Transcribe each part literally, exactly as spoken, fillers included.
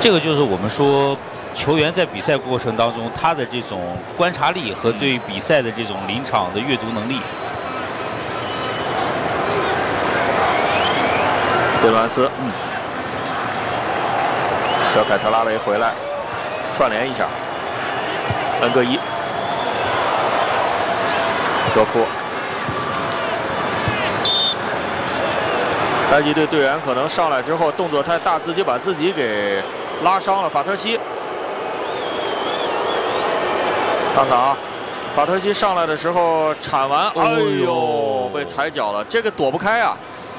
这个就是我们说球员在比赛过程当中他的这种观察力和对比赛的这种临场的阅读能力。 德罗安斯，嗯，德凯特拉雷回来串联一下，恩格伊，多库。埃及队队员可能上来之后动作太大，自己把自己给拉伤了。法特西，看看啊，法特西上来的时候铲完，哎呦，被踩脚了，这个躲不开啊，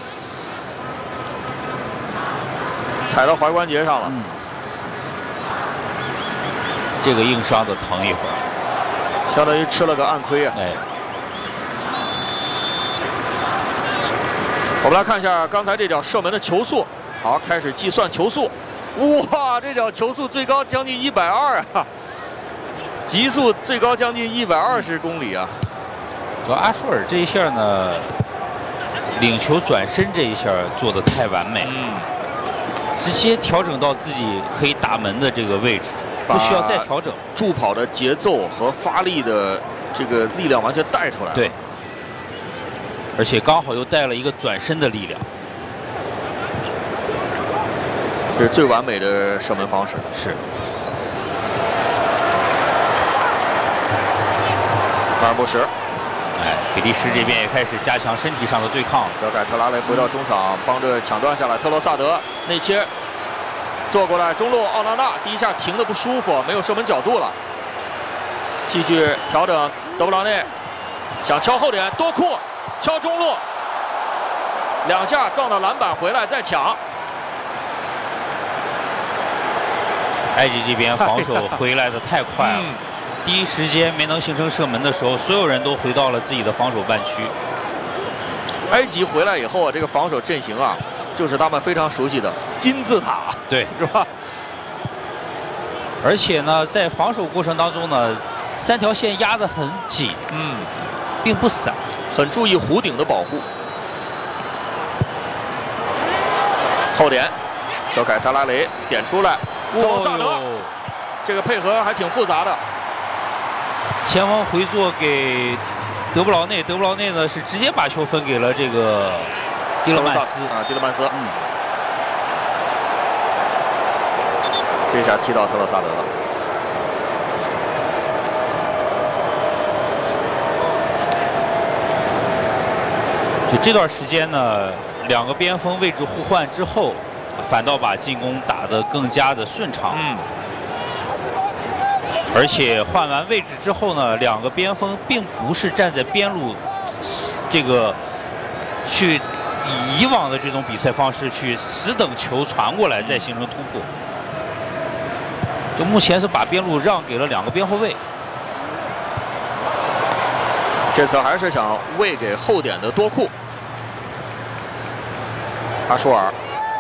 踩到踝关节上了。 嗯，这个硬伤的疼一会儿， 相当于吃了个暗亏啊。 哎。 我们来看一下刚才这脚射门的球速，好，开始计算球速。哇，这脚球速最高将近一百二啊，极速最高将近一百二十公里啊。 主要阿舒尔这一下呢，领球转身这一下做的太完美， 嗯， 直接调整到自己可以打门的这个位置，不需要再调整。 助跑的节奏和发力的这个力量完全带出来了。 对。 而且刚好又带了一个转身的力量， 这是最完美的射门方式。 是。 马尔布什， 哎，比利时这边也开始加强身体上的对抗。 德凯特拉雷回到中场，帮着抢断下来。特罗萨德内切，坐过来中路，奥纳纳第一下停的不舒服，没有射门角度了。继续调整，德布劳内想敲后点，多库。 敲中路，两下撞到篮板，回来再抢。 埃及这边防守回来的太快了，嗯、第一时间没能形成射门的时候，所有人都回到了自己的防守半区。 埃及回来以后啊，这个防守阵型啊，就是他们非常熟悉的金字塔， 对， 是吧？ 而且呢，在防守过程当中呢，三条线压得很紧， 嗯， 并不散。 很注意弧顶的保护。后点，德凯特拉雷点出来，特罗萨德，这个配合还挺复杂的。 前方回做给德布劳内，德布劳内呢是直接把球分给了这个蒂勒曼斯啊，蒂勒曼斯。 嗯， 这下踢到特罗萨德了。 就这段时间呢，两个边锋位置互换之后，反倒把进攻打得更加的顺畅。 嗯。 而且换完位置之后呢，两个边锋并不是站在边路，这个去以以往的这种比赛方式去死等球传过来再形成突破。就目前是把边路让给了两个边后卫。 这次还是想喂给后点的多库，阿舒尔，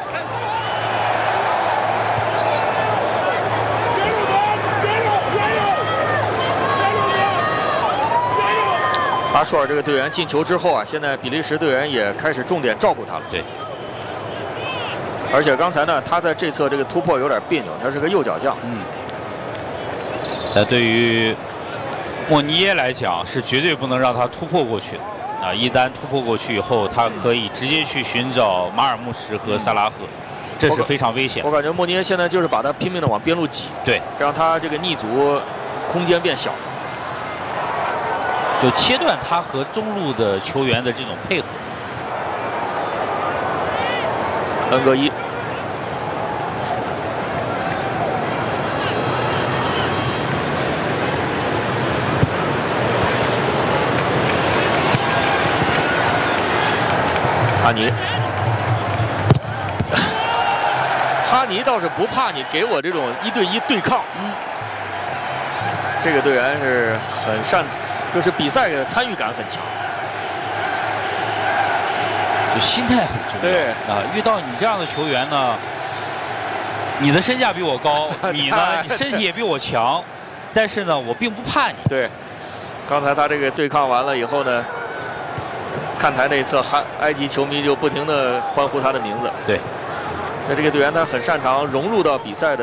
阿舒尔这个队员进球之后啊，现在比利时队员也开始重点照顾他了。 对， 而且刚才呢，他在这侧这个突破有点别扭，他是个右脚将。 嗯，那对于 莫尼耶来讲是绝对不能让他突破过去的啊！一旦突破过去以后，他可以直接去寻找马尔穆什和萨拉赫，这是非常危险。 我感觉莫尼耶现在就是把他拼命的往边路挤， 对， 让他这个逆足空间变小， 就切断他和中路的球员的这种配合。 恩格伊。 哈尼，哈尼倒是不怕你给我这种一对一对抗，嗯，这个队员是很善，就是比赛的参与感很强， 就心态很重要。 对啊，遇到你这样的球员呢，你的身价比我高，你呢，你身体也比我强，但是呢，我并不怕你。 对，刚才他这个对抗完了以后呢。 看台那一侧，还埃及球迷就不停地欢呼他的名字。 对， 那这个队员他很擅长融入到比赛的。